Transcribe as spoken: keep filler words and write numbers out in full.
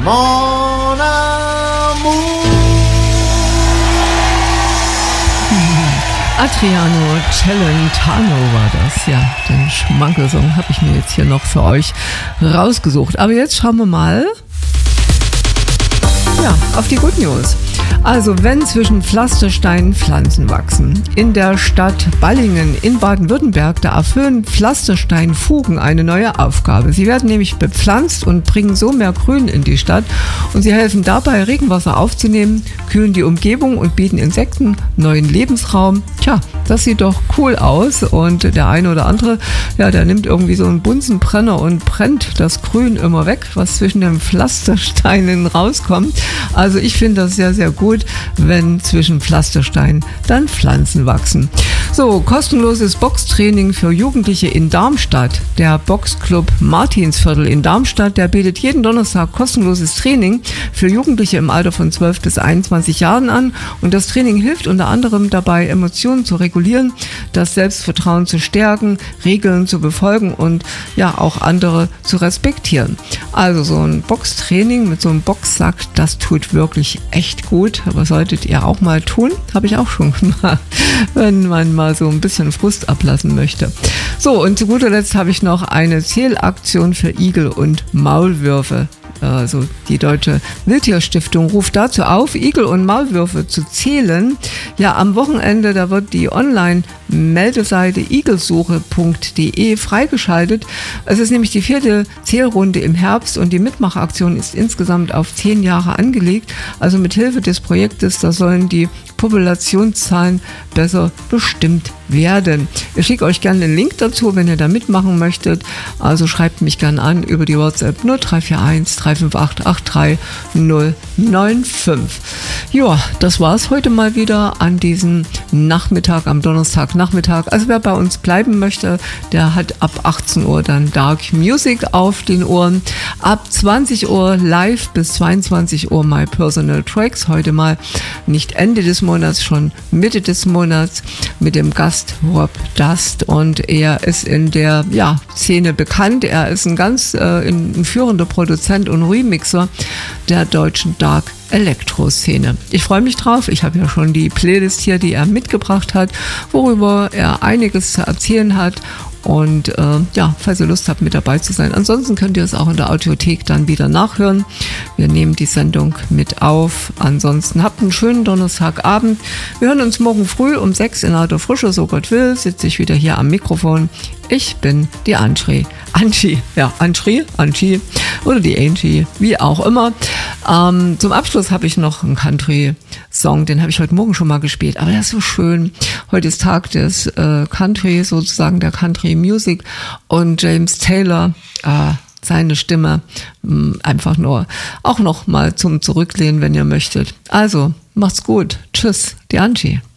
Mon amour. Adriano Celentano war das, ja. Den Schmankerl-Song habe ich mir jetzt hier noch für euch rausgesucht. Aber jetzt schauen wir mal ja, auf die Good News. Also wenn zwischen Pflastersteinen Pflanzen wachsen. In der Stadt Ballingen in Baden-Württemberg, da erfüllen Pflastersteinfugen eine neue Aufgabe. Sie werden nämlich bepflanzt und bringen so mehr Grün in die Stadt. Und sie helfen dabei, Regenwasser aufzunehmen, kühlen die Umgebung und bieten Insekten neuen Lebensraum. Tja, das sieht doch cool aus. Und der eine oder andere, ja, der nimmt irgendwie so einen Bunsenbrenner und brennt das Grün immer weg, was zwischen den Pflastersteinen rauskommt. Also ich finde das sehr, sehr gut, wenn zwischen Pflastersteinen dann Pflanzen wachsen. So, kostenloses Boxtraining für Jugendliche in Darmstadt. Der Boxclub Martinsviertel in Darmstadt, der bietet jeden Donnerstag kostenloses Training für Jugendliche im Alter von zwölf bis einundzwanzig Jahren an. Und das Training hilft unter anderem dabei, Emotionen zu regulieren, das Selbstvertrauen zu stärken, Regeln zu befolgen und ja auch andere zu respektieren. Also so ein Boxtraining mit so einem Boxsack, das tut wirklich echt gut. Aber solltet ihr auch mal tun, habe ich auch schon gemacht, wenn man mal so ein bisschen Frust ablassen möchte. So, und zu guter Letzt habe ich noch eine Zählaktion für Igel und Maulwürfe. Also die Deutsche Wildtierstiftung ruft dazu auf, Igel und Maulwürfe zu zählen. Ja, am Wochenende, da wird die Online-Meldeseite igelsuche punkt de freigeschaltet. Es ist nämlich die vierte Zählrunde im Herbst und die Mitmachaktion ist insgesamt auf zehn Jahre angelegt. Also mit Hilfe des Projektes, da sollen die Populationszahlen besser bestimmt werden. Ich schicke euch gerne den Link dazu, wenn ihr da mitmachen möchtet. Also schreibt mich gerne an über die WhatsApp null drei vier eins drei fünf acht acht drei null neun fünf. Ja, das war es heute mal wieder an diesem Nachmittag, am Donnerstagnachmittag. Also wer bei uns bleiben möchte, der hat ab achtzehn Uhr dann Dark Music auf den Ohren. Ab zwanzig Uhr live bis zweiundzwanzig Uhr My Personal Tracks. Heute mal nicht Ende des Monats, schon Mitte des Monats mit dem Gast Rob Dust. Und er ist in der ja, Szene bekannt. Er ist ein ganz äh, ein führender Produzent und Remixer der deutschen Dark Elektro-Szene. Ich freue mich drauf. Ich habe ja schon die Playlist hier, die er mitgebracht hat, worüber er einiges zu erzählen hat. Und äh, ja, falls ihr Lust habt, mit dabei zu sein. Ansonsten könnt ihr es auch in der Audiothek dann wieder nachhören. Wir nehmen die Sendung mit auf. Ansonsten habt einen schönen Donnerstagabend. Wir hören uns morgen früh um sechs in alter Frische, so Gott will, sitze ich wieder hier am Mikrofon. Ich bin die Angie. Angie, ja, Angie, Angie oder die Angie, wie auch immer. Ähm, zum Abschluss habe ich noch einen Country-Song, den habe ich heute Morgen schon mal gespielt, aber der ist so schön. Heute ist Tag des äh, Country, sozusagen der Country Music, und James Taylor, äh, seine Stimme, mh, einfach nur auch noch mal zum Zurücklehnen, wenn ihr möchtet. Also, macht's gut. Tschüss, die Angie.